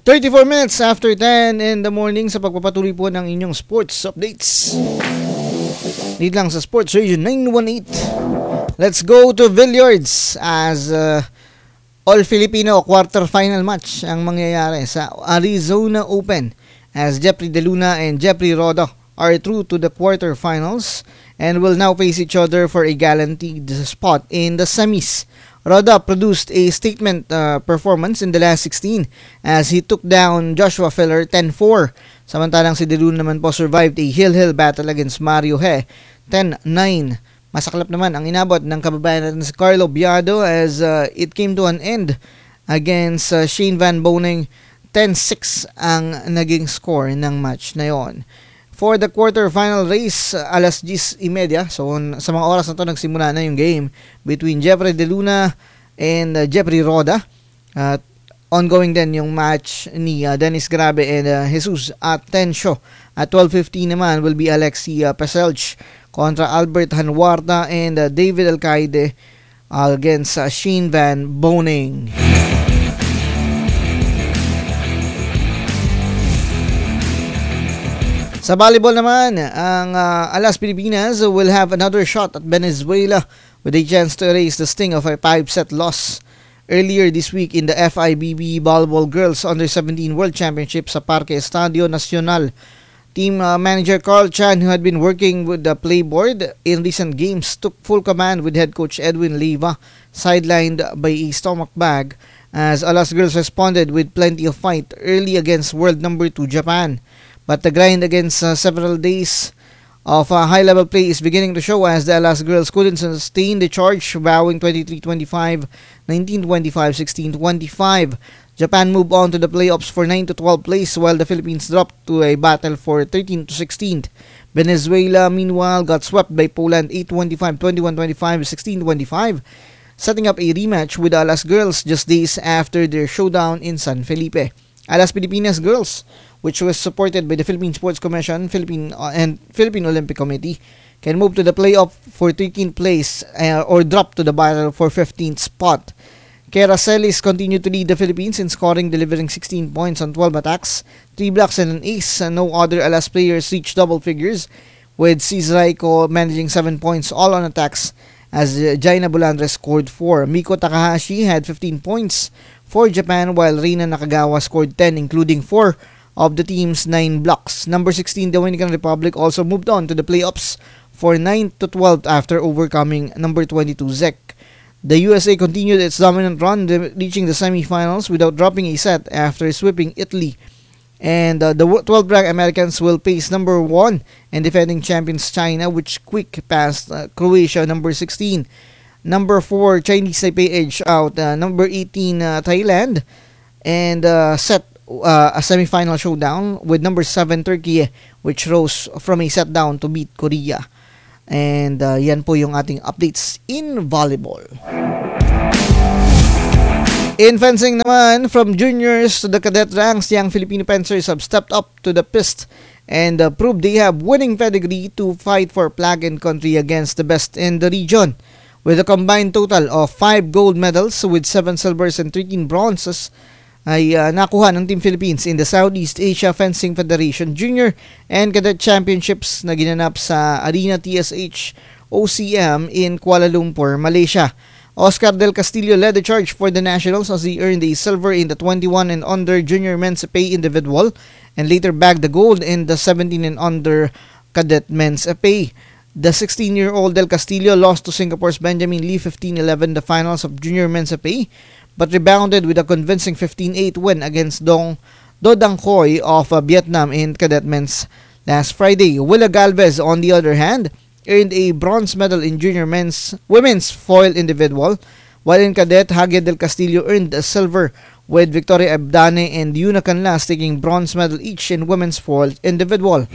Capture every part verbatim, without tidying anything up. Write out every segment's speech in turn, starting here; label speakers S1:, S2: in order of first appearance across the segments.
S1: thirty-four minutes after ten in the morning sa pagpapatuloy po ng inyong sports updates. Dito lang sa Sports Radio nine one eight. Let's go to Villiards as uh, All-Filipino quarterfinal match ang mangyayari sa Arizona Open as Jeffrey De Luna and Jeffrey Roda are through to the quarterfinals and will now face each other for a guaranteed spot in the semis. Roda produced a statement uh, performance in the last sixteen as he took down Joshua Filler ten four. Samantalang si De Luna naman po survived a hill-hill battle against Mario He ten nine. Masaklap naman ang inabot ng kababayan natin si Carlo Biado as uh, it came to an end against uh, Shane Van Boening. ten six ang naging score ng match na yon. For the quarterfinal race, alas diyes y media, so sa mga oras na to nagsimula na yung game between Jeffrey De Luna and uh, Jeffrey Roda. At uh, ongoing din yung match ni uh, Dennis Grabe and uh, Jesus Atencio. At twelve fifteen naman will be Alexi uh, Peselch kontra Albert Hanwarta and uh, David Alcaide uh, against uh, Shane Van Boening. Sa volleyball naman, ang uh, Alas Pilipinas will have another shot at Venezuela with a chance to erase the sting of a five-set loss earlier this week in the F I B B Volleyball Girls Under seventeen World Championship sa Parque Estadio Nacional. Team uh, manager Carl Chan, who had been working with the playboard in recent games, took full command with head coach Edwin Leiva sidelined by a stomach bag as Alas Girls responded with plenty of fight early against world number two Japan. But the grind against uh, several days of uh, high-level play is beginning to show as the Alas Girls couldn't sustain the charge, bowing twenty-three twenty-five, nineteen twenty-five, sixteen twenty-five. Japan moved on to the playoffs for nine to twelve place while the Philippines dropped to a battle for thirteen to sixteen. Venezuela, meanwhile, got swept by Poland eight twenty-five, twenty-one twenty-five, sixteen twenty-five, setting up a rematch with the Alas Girls just days after their showdown in San Felipe. Alas Pilipinas Girls, which was supported by the Philippine Sports Commission Philippine uh, and Philippine Olympic Committee, can move to the playoff for thirteenth place uh, or drop to the battle for fifteenth spot. Kera Celis continued to lead the Philippines in scoring, delivering sixteen points on twelve attacks, three blocks and an ace. No other Alas players reached double figures, with Cizraico managing seven points all on attacks as uh, Jaina Bulandre scored four. Miko Takahashi had fifteen points for Japan while Reina Nakagawa scored ten, including four of the team's nine blocks. Number sixteen, Dominican Republic, also moved on to the playoffs for nine to twelve after overcoming number twenty-two, Zek. The U S A continued its dominant run, reaching the semifinals without dropping a set after sweeping Italy. And uh, the twelfth-ranked Americans will face number one and defending champions China, which quick passed uh, Croatia, number sixteen. Number four, Chinese Taipei edged out uh, number eighteen, uh, Thailand, and uh, set uh, a semifinal showdown with number seven, Turkey, which rose from a set down to beat Korea. And uh, yan po yung ating updates in volleyball. In fencing naman, from juniors to the cadet ranks, young Filipino fencers have stepped up to the pist and uh, proved they have winning pedigree to fight for flag and country against the best in the region. With a combined total of five gold medals with seven silvers and thirteen bronzes, ay uh, nakuha ng Team Philippines in the Southeast Asia Fencing Federation Junior and Cadet Championships na ginanap sa Arena T S H O C M in Kuala Lumpur, Malaysia. Oscar Del Castillo led the charge for the Nationals as he earned a silver in the twenty-one and under Junior Men's Pay individual and later bagged the gold in the seventeen and under Cadet Men's Pay. The sixteen-year-old Del Castillo lost to Singapore's Benjamin Lee fifteen eleven the finals of Junior Men's Pay, but rebounded with a convincing fifteen eight win against Dong Do Dang Khoi of uh, Vietnam in Cadet Men's last Friday. Willa Galvez, on the other hand, earned a bronze medal in Junior Men's Women's Foil individual, while in Cadet, Hage Del Castillo earned a silver, with Victoria Abdane and Yuna Canlas taking bronze medal each in Women's Foil individual.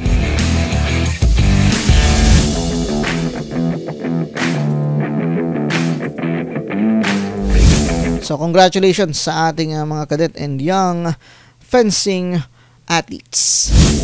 S1: So congratulations sa ating uh, mga cadet and young fencing athletes.